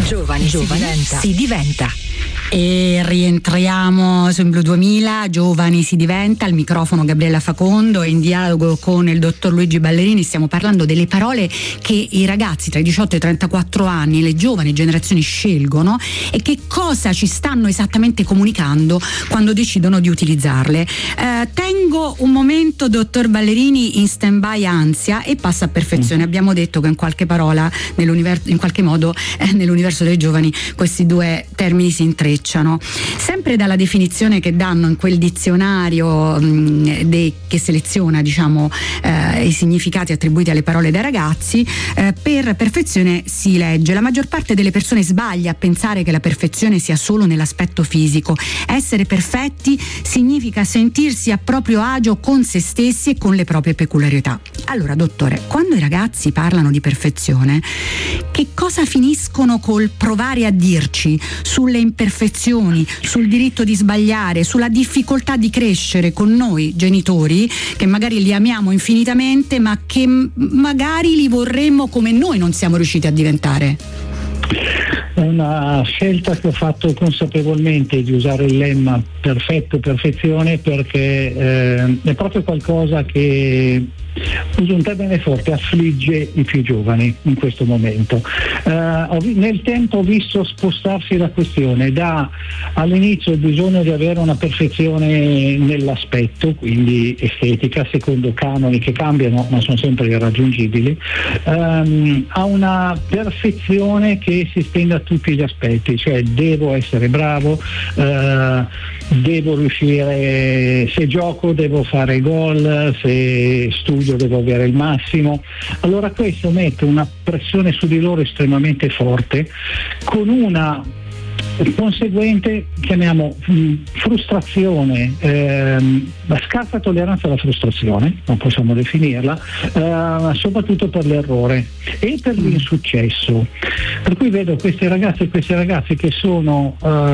Giovani si diventa. E rientriamo su In Blu 2000, Giovani si diventa, al microfono Gabriella Facondo e in dialogo con il dottor Luigi Ballerini stiamo parlando delle parole che i ragazzi tra i 18 e i 34 anni, le giovani generazioni scelgono e che cosa ci stanno esattamente comunicando quando decidono di utilizzarle. Tengo un momento, dottor Ballerini, in stand-by ansia e passa a perfezione. Abbiamo detto che in qualche parola, in qualche modo, nell'universo dei giovani questi due termini si intrecciano. Sempre dalla definizione che danno in quel dizionario che seleziona, diciamo, i significati attribuiti alle parole dai ragazzi, per perfezione si legge: la maggior parte delle persone sbaglia a pensare che la perfezione sia solo nell'aspetto fisico. Essere perfetti significa sentirsi a proprio agio con se stessi e con le proprie peculiarità. Allora, dottore, quando i ragazzi parlano di perfezione, che cosa finiscono col provare a dirci sulle imperfezioni, sul diritto di sbagliare, sulla difficoltà di crescere con noi genitori, che magari li amiamo infinitamente ma che magari li vorremmo come noi non siamo riusciti a diventare? È una scelta che ho fatto consapevolmente di usare il lemma perfetto, perfezione, perché è proprio qualcosa che, uso un termine forte, affligge i più giovani in questo momento. Nel tempo ho visto spostarsi la questione da all'inizio il bisogno di avere una perfezione nell'aspetto, quindi estetica, secondo canoni che cambiano ma sono sempre irraggiungibili, a una perfezione che si estende a tutti gli aspetti, cioè devo essere bravo, devo riuscire, se gioco devo fare gol, se studio devo avere il massimo. Allora questo mette una pressione su di loro estremamente forte, con una conseguente, chiamiamo, frustrazione, scarsa tolleranza alla frustrazione, non possiamo definirla, soprattutto per l'errore e per l'insuccesso. Per cui vedo questi ragazzi e queste ragazze che sono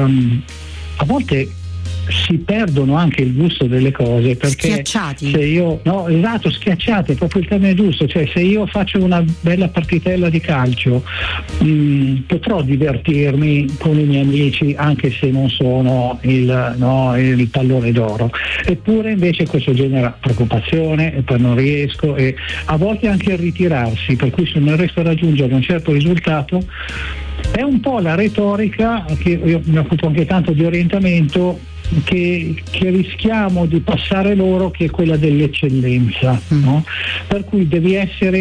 a volte si perdono anche il gusto delle cose, perché schiacciati. Se io, no, esatto, schiacciati è proprio il termine giusto, cioè se io faccio una bella partitella di calcio potrò divertirmi con i miei amici anche se non sono il pallone d'oro, eppure invece questo genera preoccupazione e poi non riesco, e a volte anche il ritirarsi, per cui se non riesco a raggiungere un certo risultato è un po' la retorica, che io mi occupo anche tanto di orientamento, che rischiamo di passare loro, che è quella dell'eccellenza, no? Per cui devi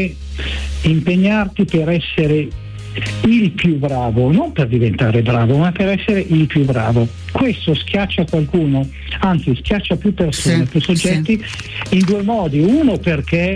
impegnarti per essere il più bravo, non per diventare bravo, ma per essere il più bravo. Questo schiaccia qualcuno, anzi schiaccia più persone, più soggetti, in due modi: uno perché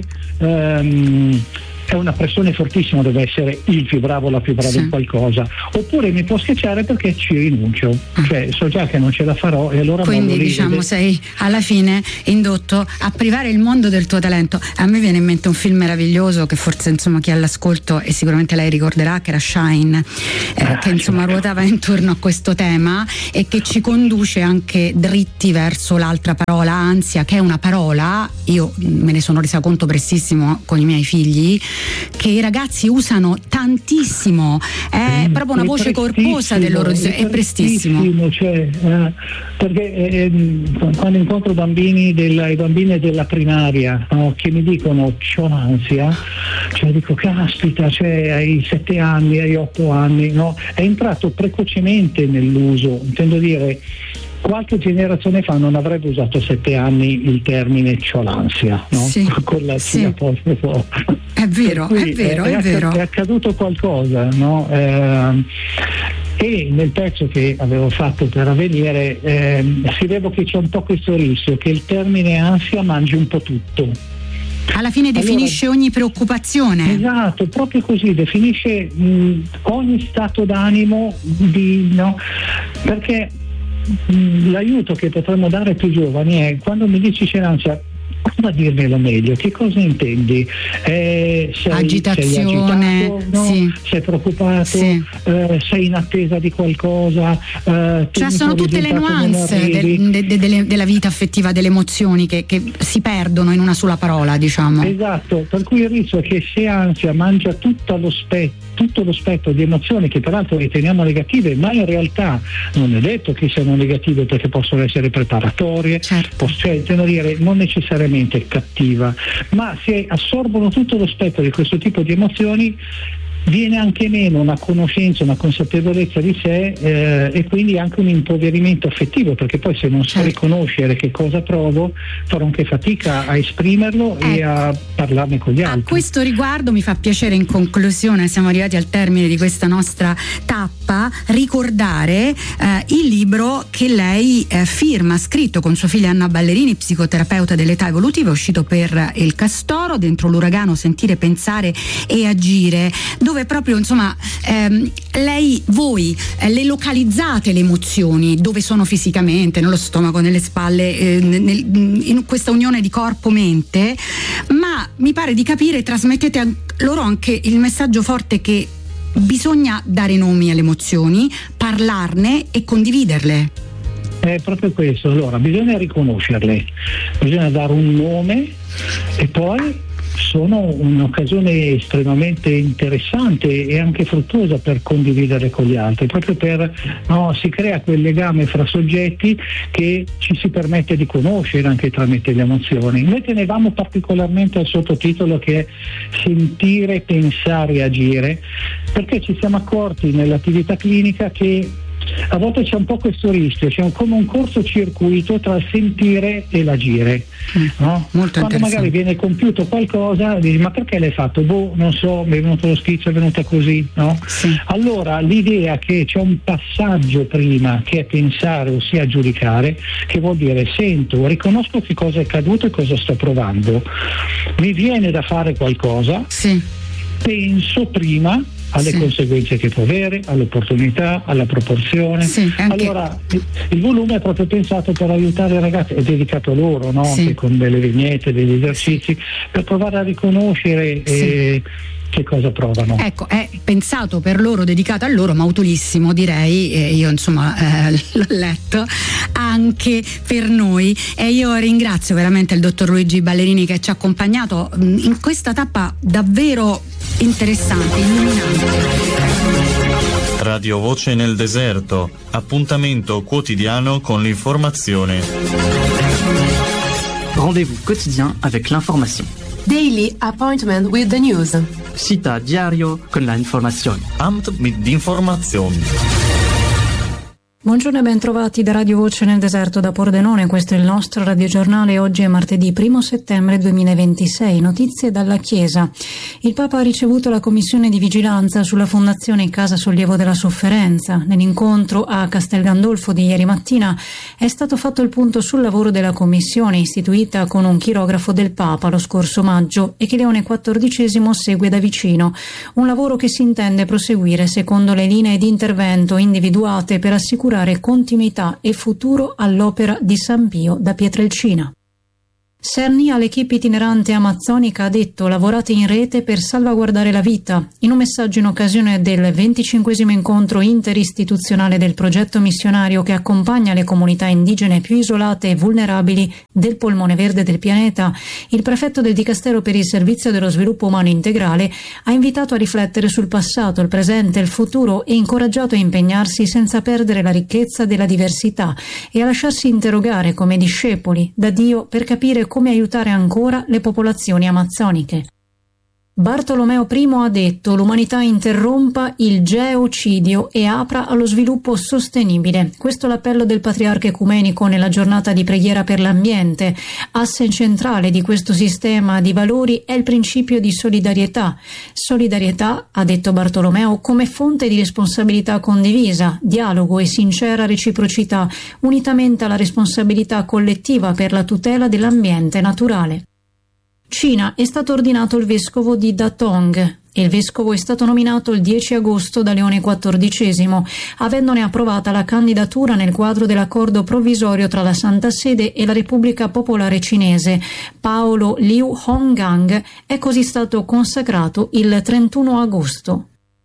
è una pressione fortissima, deve essere il più bravo, la più brava in qualcosa, oppure mi può schiacciare perché ci rinuncio, cioè so già che non ce la farò e allora quindi diciamo sei alla fine indotto a privare il mondo del tuo talento. A me viene in mente un film meraviglioso che forse, insomma, chi ha l'ascolto e sicuramente lei ricorderà, che era Shine, che insomma ruotava intorno a questo tema e che ci conduce anche dritti verso l'altra parola, ansia, che è una parola, io me ne sono resa conto prestissimo con i miei figli, che i ragazzi usano tantissimo, è proprio una voce corposa del loro, è prestissimo, cioè, perché quando incontro bambini e bambine della primaria, no, che mi dicono c'ho l'ansia, cioè dico caspita, cioè hai 7 anni, hai 8 anni, no? È entrato precocemente nell'uso, intendo dire, qualche generazione fa non avrebbe usato a 7 anni il termine c'ho l'ansia, no? Con la apostrofo. È vero, è vero. È accaduto qualcosa, no? E nel pezzo che avevo fatto per Avvenire scrivevo che c'è un po' questo rischio, che il termine ansia mangi un po' tutto. Alla fine definisce ogni preoccupazione. Esatto, proprio così, definisce ogni stato d'animo, no? Perché l'aiuto che potremmo dare ai più giovani è, quando mi dici c'è l'ansia, come a dirmelo meglio, che cosa intendi? Sei agitazione, agitato, no? Sei preoccupato, sei in attesa di qualcosa, cioè sono tutte le nuance della vita affettiva, delle emozioni che si perdono in una sola parola, diciamo. Esatto, per cui il rischio è che se ansia mangia tutto lo spettro tutto lo spettro di emozioni che peraltro riteniamo negative, ma in realtà non è detto che siano negative, perché possono essere preparatorie, cioè non necessariamente cattiva, ma se assorbono tutto lo spettro di questo tipo di emozioni viene anche meno una conoscenza, una consapevolezza di sé e quindi anche un impoverimento affettivo, perché poi se non so riconoscere che cosa provo farò anche fatica a esprimerlo e a parlarne con gli altri. A questo riguardo mi fa piacere, in conclusione, siamo arrivati al termine di questa nostra tappa, ricordare il libro che lei firma, scritto con sua figlia Anna Ballerini, psicoterapeuta dell'età evolutiva, uscito per Il Castoro, Dentro l'uragano, sentire, pensare e agire, dove proprio voi le localizzate le emozioni, dove sono fisicamente, nello stomaco, nelle spalle, in questa unione di corpo-mente, ma mi pare di capire trasmettete loro anche il messaggio forte che bisogna dare nomi alle emozioni, parlarne e condividerle. È proprio questo, allora bisogna riconoscerle, bisogna dare un nome e poi sono un'occasione estremamente interessante e anche fruttuosa per condividere con gli altri, proprio si crea quel legame fra soggetti che ci si permette di conoscere anche tramite le emozioni. Noi tenevamo particolarmente al sottotitolo che è sentire, pensare e agire, perché ci siamo accorti nell'attività clinica che a volte c'è un po' questo rischio, c'è come un cortocircuito tra il sentire e l'agire, no? Quando magari viene compiuto qualcosa dici ma perché l'hai fatto? Non so, mi è venuto lo schizzo, è venuta così, no? Sì. Allora l'idea che c'è un passaggio prima che è pensare, ossia giudicare, che vuol dire sento, riconosco che cosa è accaduto e cosa sto provando, mi viene da fare qualcosa, penso prima alle conseguenze che può avere, all'opportunità, alla proporzione. Allora il volume è proprio pensato per aiutare i ragazzi, è dedicato a loro, no? Anche con delle vignette, degli esercizi, per provare a riconoscere che cosa provano. Ecco, è pensato per loro, dedicato a loro, ma utilissimo, direi, io insomma l'ho letto anche per noi, e io ringrazio veramente il dottor Luigi Ballerini che ci ha accompagnato in questa tappa davvero interessante, illuminante. Radio Voce nel deserto, appuntamento quotidiano con l'informazione. Rendez-vous quotidien avec l'information. Daily appointment with the news. Cita diario con la informazione. Amt mit d'informazioni. Buongiorno e ben trovati da Radio Voce nel deserto da Pordenone, questo è il nostro radiogiornale. Oggi è martedì 1 settembre 2026, notizie dalla Chiesa. Il Papa ha ricevuto la commissione di vigilanza sulla Fondazione Casa Sollievo della Sofferenza. Nell'incontro a Castel Gandolfo di ieri mattina è stato fatto il punto sul lavoro della commissione, istituita con un chirografo del Papa lo scorso maggio e che Leone XIV segue da vicino. Un lavoro che si intende proseguire secondo le linee di intervento individuate per assicurare continuità e futuro all'opera di San Pio da Pietrelcina. Cernia, l'equipe itinerante amazzonica, ha detto: lavorate in rete per salvaguardare la vita. In un messaggio in occasione del 25° incontro interistituzionale del progetto missionario che accompagna le comunità indigene più isolate e vulnerabili del polmone verde del pianeta, il prefetto del Dicastero per il Servizio dello Sviluppo Umano Integrale ha invitato a riflettere sul passato, il presente e il futuro e incoraggiato a impegnarsi senza perdere la ricchezza della diversità e a lasciarsi interrogare come discepoli da Dio per capire come aiutare ancora le popolazioni amazzoniche. Bartolomeo I ha detto: l'umanità interrompa il geocidio e apra allo sviluppo sostenibile. Questo è l'appello del patriarca ecumenico nella giornata di preghiera per l'ambiente. Asse centrale di questo sistema di valori è il principio di solidarietà. Solidarietà, ha detto Bartolomeo, come fonte di responsabilità condivisa, dialogo e sincera reciprocità, unitamente alla responsabilità collettiva per la tutela dell'ambiente naturale. Cina, è stato ordinato il vescovo di Datong. Il vescovo è stato nominato il 10 agosto da Leone XIV, avendone approvata la candidatura nel quadro dell'accordo provvisorio tra la Santa Sede e la Repubblica Popolare Cinese. Paolo Liu Honggang è così stato consacrato il 31 agosto.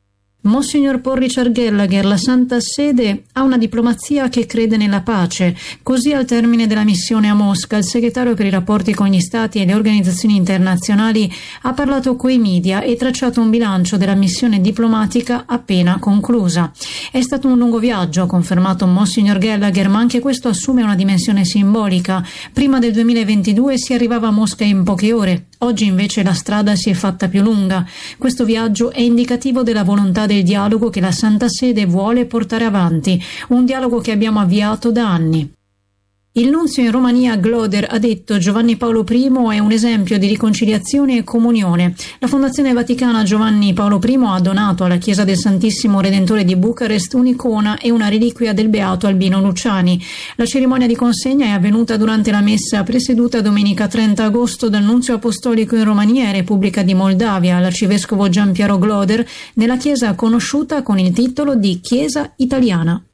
Monsignor Paul Richard Gallagher, la Santa Sede ha una diplomazia che crede nella pace. Così al termine della missione a Mosca, il segretario per i rapporti con gli stati e le organizzazioni internazionali ha parlato coi media e tracciato un bilancio della missione diplomatica appena conclusa. È stato un lungo viaggio, ha confermato Monsignor Gallagher, ma anche questo assume una dimensione simbolica. Prima del 2022 si arrivava a Mosca in poche ore. Oggi invece la strada si è fatta più lunga. Questo viaggio è indicativo della volontà del dialogo che la Santa Sede vuole portare avanti, un dialogo che abbiamo avviato da anni. Il nunzio in Romania Gloder ha detto: Giovanni Paolo I è un esempio di riconciliazione e comunione. La Fondazione Vaticana Giovanni Paolo I ha donato alla Chiesa del Santissimo Redentore di Bucarest un'icona e una reliquia del beato Albino Luciani. La cerimonia di consegna è avvenuta durante la messa presieduta domenica 30 agosto dal nunzio apostolico in Romania e Repubblica di Moldavia, l'arcivescovo Gianpiero Gloder, nella chiesa conosciuta con il titolo di Chiesa Italiana.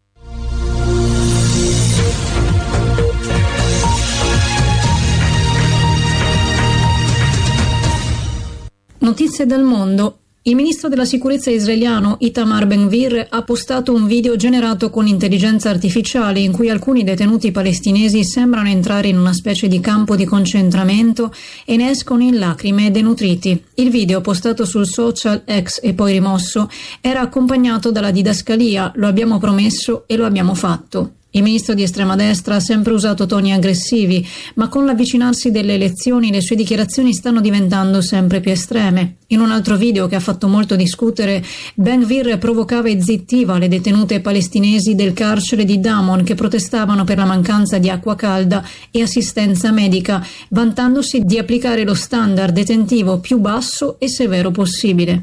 Notizie dal mondo. Il ministro della sicurezza israeliano Itamar Ben-Gvir ha postato un video generato con intelligenza artificiale in cui alcuni detenuti palestinesi sembrano entrare in una specie di campo di concentramento e ne escono in lacrime e denutriti. Il video, postato sul social X e poi rimosso, era accompagnato dalla didascalia: lo abbiamo promesso e lo abbiamo fatto. Il ministro di estrema destra ha sempre usato toni aggressivi, ma con l'avvicinarsi delle elezioni le sue dichiarazioni stanno diventando sempre più estreme. In un altro video che ha fatto molto discutere, Ben-Gvir provocava e zittiva le detenute palestinesi del carcere di Damon che protestavano per la mancanza di acqua calda e assistenza medica, vantandosi di applicare lo standard detentivo più basso e severo possibile.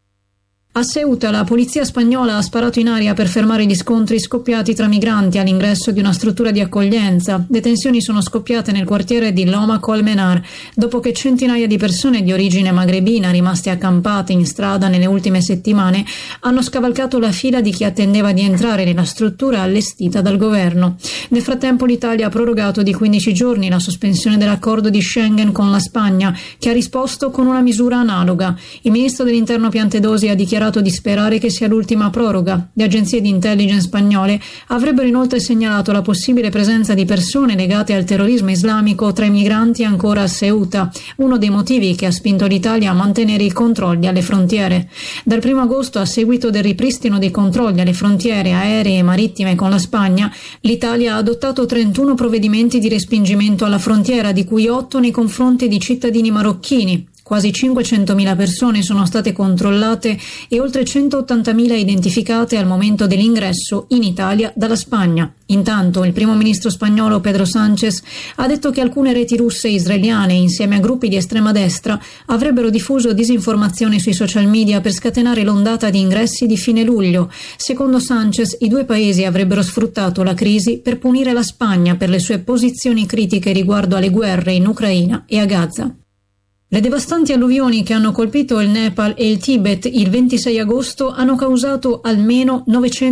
A Ceuta la polizia spagnola ha sparato in aria per fermare gli scontri scoppiati tra migranti all'ingresso di una struttura di accoglienza. Le tensioni sono scoppiate nel quartiere di Loma Colmenar, dopo che centinaia di persone di origine magrebina rimaste accampate in strada nelle ultime settimane hanno scavalcato la fila di chi attendeva di entrare nella struttura allestita dal governo. Nel frattempo l'Italia ha prorogato di 15 giorni la sospensione dell'accordo di Schengen con la Spagna, che ha risposto con una misura analoga. Il ministro dell'Interno Piantedosi ha dichiarato di sperare che sia l'ultima proroga. Le agenzie di intelligence spagnole avrebbero inoltre segnalato la possibile presenza di persone legate al terrorismo islamico tra i migranti ancora a Ceuta, uno dei motivi che ha spinto l'Italia a mantenere i controlli alle frontiere. Dal 1 agosto, a seguito del ripristino dei controlli alle frontiere aeree e marittime con la Spagna, l'Italia ha adottato 31 provvedimenti di respingimento alla frontiera, di cui 8 nei confronti di cittadini marocchini. Quasi 500.000 persone sono state controllate e oltre 180.000 identificate al momento dell'ingresso in Italia dalla Spagna. Intanto il primo ministro spagnolo Pedro Sánchez ha detto che alcune reti russe e israeliane, insieme a gruppi di estrema destra, avrebbero diffuso disinformazione sui social media per scatenare l'ondata di ingressi di fine luglio. Secondo Sánchez, i due paesi avrebbero sfruttato la crisi per punire la Spagna per le sue posizioni critiche riguardo alle guerre in Ucraina e a Gaza. Le devastanti alluvioni che hanno colpito il Nepal e il Tibet il 26 agosto hanno causato almeno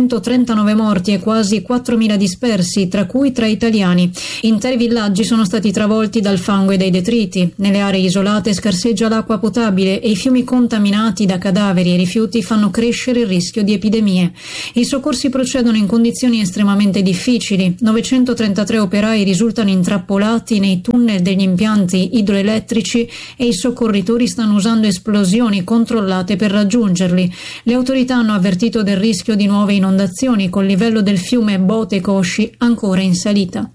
939 morti e quasi 4.000 dispersi, tra cui 3 italiani. Interi villaggi sono stati travolti dal fango e dai detriti. Nelle aree isolate scarseggia l'acqua potabile e i fiumi contaminati da cadaveri e rifiuti fanno crescere il rischio di epidemie. I soccorsi procedono in condizioni estremamente difficili. 933 operai risultano intrappolati nei tunnel degli impianti idroelettrici e i soccorritori stanno usando esplosioni controllate per raggiungerli. Le autorità hanno avvertito del rischio di nuove inondazioni, col livello del fiume Bote Cosci ancora in salita.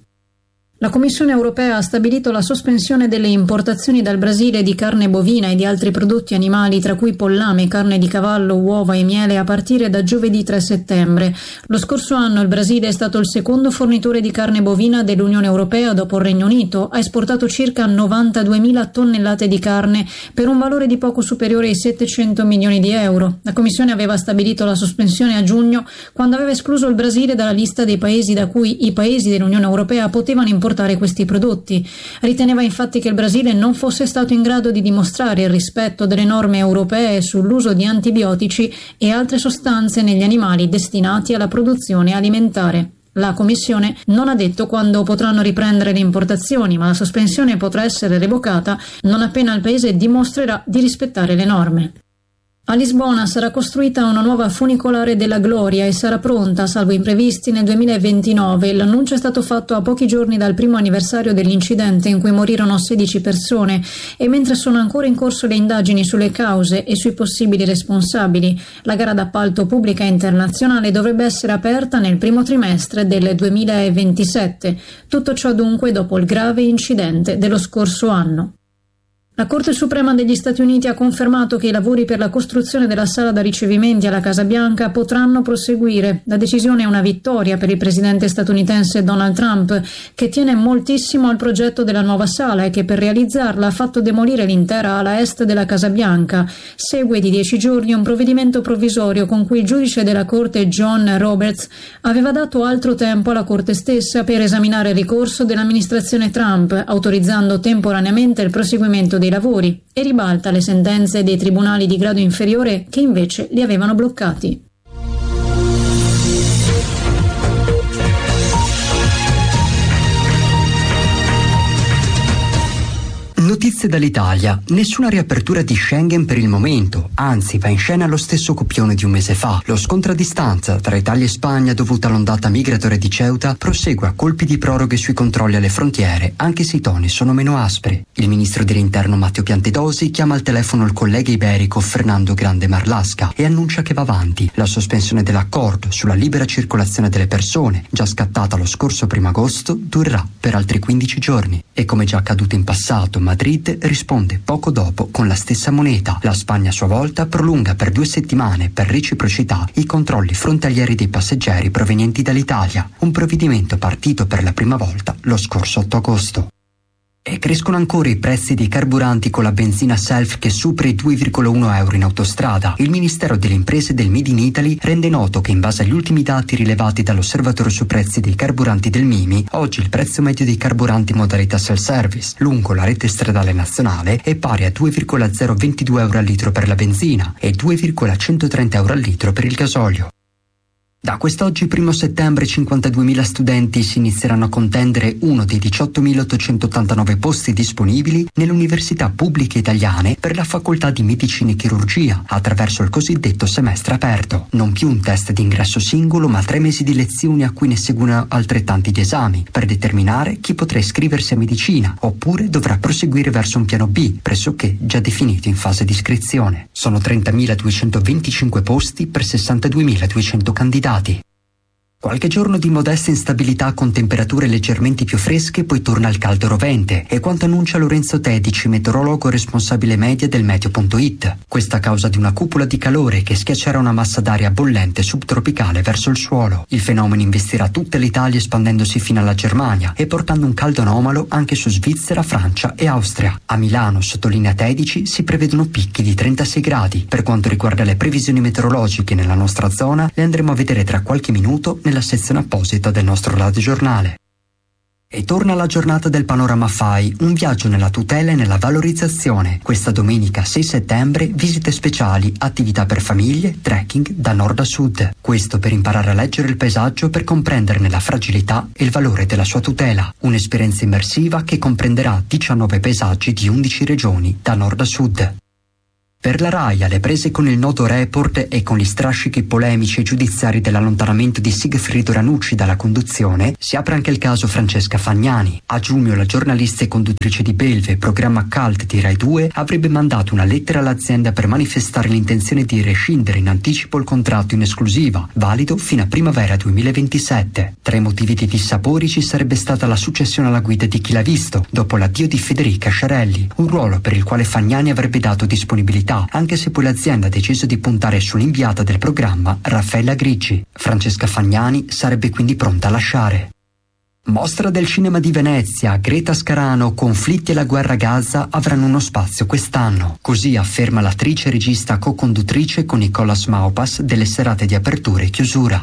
La Commissione europea ha stabilito la sospensione delle importazioni dal Brasile di carne bovina e di altri prodotti animali, tra cui pollame, carne di cavallo, uova e miele, a partire da giovedì 3 settembre. Lo scorso anno il Brasile è stato il secondo fornitore di carne bovina dell'Unione Europea dopo il Regno Unito. Ha esportato circa 92.000 tonnellate di carne per un valore di poco superiore ai 700 milioni di euro. La Commissione aveva stabilito la sospensione a giugno, quando aveva escluso il Brasile dalla lista dei paesi da cui i paesi dell'Unione Europea potevano importare questi prodotti. Riteneva infatti che il Brasile non fosse stato in grado di dimostrare il rispetto delle norme europee sull'uso di antibiotici e altre sostanze negli animali destinati alla produzione alimentare. La Commissione non ha detto quando potranno riprendere le importazioni, ma la sospensione potrà essere revocata non appena il paese dimostrerà di rispettare le norme. A Lisbona sarà costruita una nuova funicolare della Gloria e sarà pronta, salvo imprevisti, nel 2029. L'annuncio è stato fatto a pochi giorni dal primo anniversario dell'incidente in cui morirono 16 persone e mentre sono ancora in corso le indagini sulle cause e sui possibili responsabili. La gara d'appalto pubblica internazionale dovrebbe essere aperta nel primo trimestre del 2027. Tutto ciò dunque dopo il grave incidente dello scorso anno. La Corte Suprema degli Stati Uniti ha confermato che i lavori per la costruzione della sala da ricevimenti alla Casa Bianca potranno proseguire. La decisione è una vittoria per il presidente statunitense Donald Trump, che tiene moltissimo al progetto della nuova sala e che per realizzarla ha fatto demolire l'intera ala est della Casa Bianca. Segue di 10 giorni un provvedimento provvisorio con cui il giudice della Corte John Roberts aveva dato altro tempo alla Corte stessa per esaminare il ricorso dell'amministrazione Trump, autorizzando temporaneamente il proseguimento dei lavori, e ribalta le sentenze dei tribunali di grado inferiore che invece li avevano bloccati. Notizie dall'Italia. Nessuna riapertura di Schengen per il momento, anzi va in scena lo stesso copione di un mese fa. Lo scontro a distanza tra Italia e Spagna dovuto all'ondata migratoria di Ceuta prosegue a colpi di proroghe sui controlli alle frontiere, anche se i toni sono meno aspri. Il ministro dell'Interno Matteo Piantedosi chiama al telefono il collega iberico Fernando Grande Marlasca e annuncia che va avanti. La sospensione dell'accordo sulla libera circolazione delle persone, già scattata lo scorso 1 agosto, durerà per altri 15 giorni. E come già accaduto in passato, Madrid risponde poco dopo con la stessa moneta. La Spagna a sua volta prolunga per 2 settimane per reciprocità i controlli frontalieri dei passeggeri provenienti dall'Italia, un provvedimento partito per la prima volta lo scorso 8 agosto. E crescono ancora i prezzi dei carburanti con la benzina Self che supera i 2,1 euro in autostrada. Il Ministero delle Imprese del Made in Italy rende noto che in base agli ultimi dati rilevati dall'Osservatorio sui prezzi dei carburanti del Mimi, oggi il prezzo medio dei carburanti in modalità self-service lungo la rete stradale nazionale è pari a 2,022 euro al litro per la benzina e 2,130 euro al litro per il gasolio. Da quest'oggi 1 settembre 52.000 studenti si inizieranno a contendere uno dei 18.889 posti disponibili nelle università pubbliche italiane per la facoltà di medicina e chirurgia attraverso il cosiddetto semestre aperto. Non più un test d'ingresso singolo ma 3 mesi di lezioni a cui ne seguono altrettanti di esami per determinare chi potrà iscriversi a medicina oppure dovrà proseguire verso un piano B pressoché già definito in fase di iscrizione. Sono 30.225 posti per 62.200 candidati. Qualche giorno di modesta instabilità con temperature leggermente più fresche, poi torna il caldo rovente, è quanto annuncia Lorenzo Tedici, meteorologo responsabile media del Meteo.it. Questa a causa di una cupola di calore che schiaccerà una massa d'aria bollente subtropicale verso il suolo. Il fenomeno investirà tutta l'Italia espandendosi fino alla Germania e portando un caldo anomalo anche su Svizzera, Francia e Austria. A Milano, sottolinea Tedici, si prevedono picchi di 36 gradi. Per quanto riguarda le previsioni meteorologiche nella nostra zona, le andremo a vedere tra qualche minuto nella sezione apposita del nostro radiogiornale. E torna la giornata del Panorama FAI, un viaggio nella tutela e nella valorizzazione. Questa domenica 6 settembre visite speciali, attività per famiglie, trekking da nord a sud. Questo per imparare a leggere il paesaggio per comprenderne la fragilità e il valore della sua tutela. Un'esperienza immersiva che comprenderà 19 paesaggi di 11 regioni da nord a sud. Per la RAI, alle prese con il noto report e con gli strascichi polemici e giudiziari dell'allontanamento di Sigfrido Ranucci dalla conduzione, si apre anche il caso Francesca Fagnani. A giugno la giornalista e conduttrice di Belve, programma cult di Rai 2, avrebbe mandato una lettera all'azienda per manifestare l'intenzione di rescindere in anticipo il contratto in esclusiva, valido fino a primavera 2027. Tra i motivi dei dissapori ci sarebbe stata la successione alla guida di Chi l'ha visto, dopo l'addio di Federica Sciarelli, un ruolo per il quale Fagnani avrebbe dato disponibilità, anche se poi l'azienda ha deciso di puntare sull'inviata del programma Raffaella Grigi. Francesca Fagnani sarebbe quindi pronta a lasciare. Mostra del cinema di Venezia, Greta Scarano, conflitti e la guerra a Gaza avranno uno spazio quest'anno. Così afferma l'attrice e regista co-conduttrice con Nicolas Maupas delle serate di apertura e chiusura.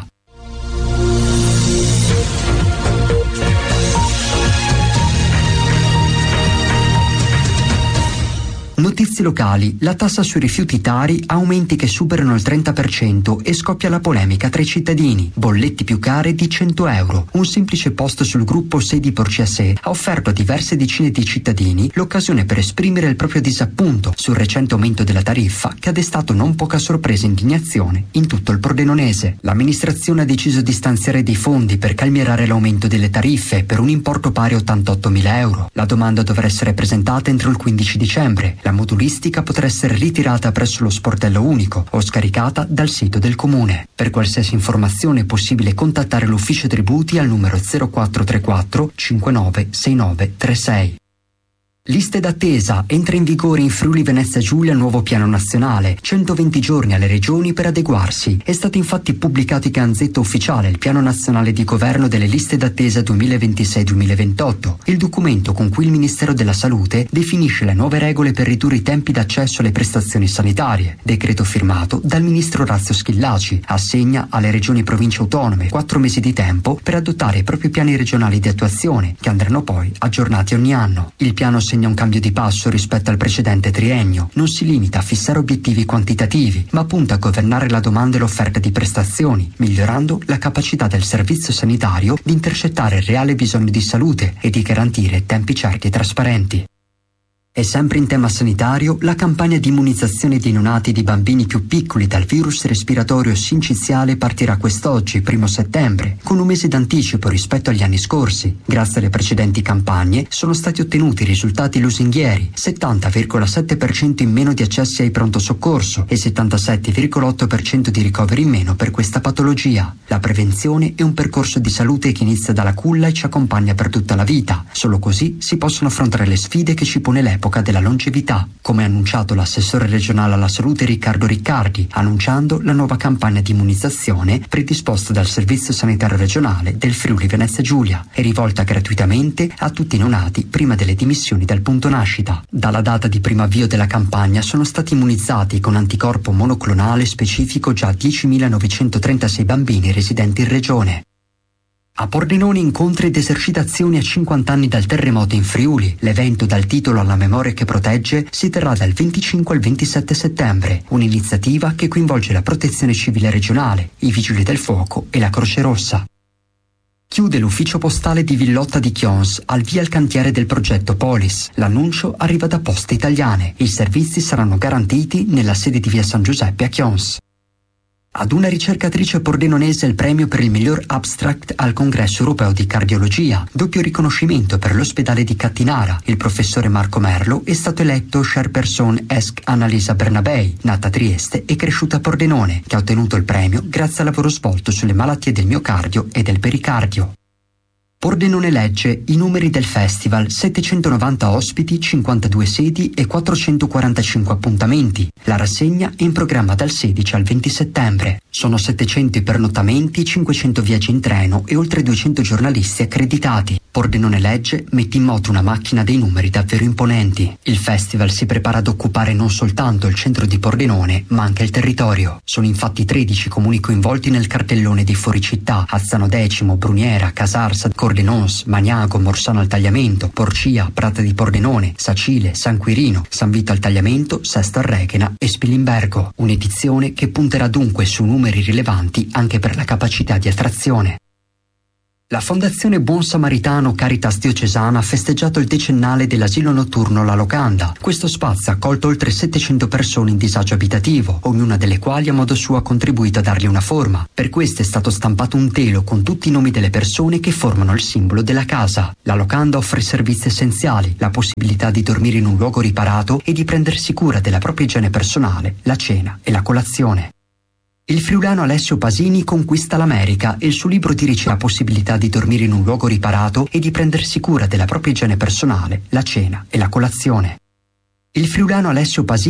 Notizie locali, la tassa sui rifiuti Tari, aumenti che superano il 30% e scoppia la polemica tra i cittadini. Bolletti più care di 100 euro. Un semplice post sul gruppo Sedi Porciasè ha offerto a diverse decine di cittadini l'occasione per esprimere il proprio disappunto sul recente aumento della tariffa che ha destato non poca sorpresa e indignazione in tutto il Pordenonese. L'amministrazione ha deciso di stanziare dei fondi per calmierare l'aumento delle tariffe per un importo pari a 88.000 euro. La domanda dovrà essere presentata entro il 15 dicembre. La modulistica potrà essere ritirata presso lo sportello unico o scaricata dal sito del comune. Per qualsiasi informazione è possibile contattare l'ufficio tributi al numero 0434 59 69 36. Liste d'attesa. Entra in vigore in Friuli Venezia Giulia il nuovo piano nazionale. 120 giorni alle regioni per adeguarsi. È stato infatti pubblicato in Gazzetta Ufficiale il piano nazionale di governo delle liste d'attesa 2026-2028, il documento con cui il Ministero della Salute definisce le nuove regole per ridurre i tempi d'accesso alle prestazioni sanitarie. Decreto firmato dal ministro Orazio Schillaci assegna alle regioni e province autonome 4 mesi di tempo per adottare i propri piani regionali di attuazione, che andranno poi aggiornati ogni anno. Il piano segna un cambio di passo rispetto al precedente triennio. Non si limita a fissare obiettivi quantitativi, ma punta a governare la domanda e l'offerta di prestazioni, migliorando la capacità del servizio sanitario di intercettare il reale bisogno di salute e di garantire tempi certi e trasparenti. E sempre in tema sanitario, la campagna di immunizzazione di neonati e di bambini più piccoli dal virus respiratorio sinciziale partirà quest'oggi, 1 settembre, con un mese d'anticipo rispetto agli anni scorsi. Grazie alle precedenti campagne sono stati ottenuti risultati lusinghieri, 70,7% in meno di accessi ai pronto soccorso e 77,8% di ricoveri in meno per questa patologia. La prevenzione è un percorso di salute che inizia dalla culla e ci accompagna per tutta la vita. Solo così si possono affrontare le sfide che ci pone l'epoca della longevità, come ha annunciato l'assessore regionale alla salute Riccardo Riccardi, annunciando la nuova campagna di immunizzazione predisposta dal Servizio Sanitario Regionale del Friuli Venezia Giulia e rivolta gratuitamente a tutti i neonati prima delle dimissioni dal punto nascita. Dalla data di primo avvio della campagna sono stati immunizzati con anticorpo monoclonale specifico già 10.936 bambini residenti in regione. A Pordenone incontri ed esercitazioni a 50 anni dal terremoto in Friuli. L'evento dal titolo Alla memoria che protegge si terrà dal 25 al 27 settembre, un'iniziativa che coinvolge la Protezione Civile regionale, i Vigili del Fuoco e la Croce Rossa. Chiude l'ufficio postale di Villotta di Chions, al via il cantiere del progetto Polis. L'annuncio arriva da Poste Italiane. I servizi saranno garantiti nella sede di via San Giuseppe a Chions. Ad una ricercatrice pordenonese il premio per il miglior abstract al Congresso Europeo di Cardiologia, doppio riconoscimento per l'ospedale di Cattinara. Il professore Marco Merlo è stato eletto chairperson ESC Annalisa Bernabei, nata a Trieste e cresciuta a Pordenone, che ha ottenuto il premio grazie al lavoro svolto sulle malattie del miocardio e del pericardio. Pordenone legge i numeri del festival: 790 ospiti, 52 sedi e 445 appuntamenti. La rassegna è in programma dal 16 al 20 settembre. Sono 700 i pernottamenti, 500 viaggi in treno e oltre 200 giornalisti accreditati. Pordenone legge mette in moto una macchina dei numeri davvero imponenti. Il festival si prepara ad occupare non soltanto il centro di Pordenone, ma anche il territorio. Sono infatti 13 comuni coinvolti nel cartellone dei fuoricittà: Azzano Decimo, Bruniera, Casarsa, Cordenons, Magnago, Morsano al Tagliamento, Porcia, Prata di Pordenone, Sacile, San Quirino, San Vito al Tagliamento, Sesto al Reghena e Spilimbergo. Un'edizione che punterà dunque su numeri rilevanti anche per la capacità di attrazione. La Fondazione Buon Samaritano Caritas Diocesana ha festeggiato il decennale dell'asilo notturno La Locanda. Questo spazio ha accolto oltre 700 persone in disagio abitativo, ognuna delle quali a modo suo ha contribuito a dargli una forma. Per questo è stato stampato un telo con tutti i nomi delle persone che formano il simbolo della casa. La Locanda offre servizi essenziali, la possibilità di dormire in un luogo riparato e di prendersi cura della propria igiene personale, la cena e la colazione. Il friulano Alessio Pasini conquista l'America e il suo libro dice la possibilità di dormire in un luogo riparato e di prendersi cura della propria igiene personale, la cena e la colazione. Il friulano Alessio Pasini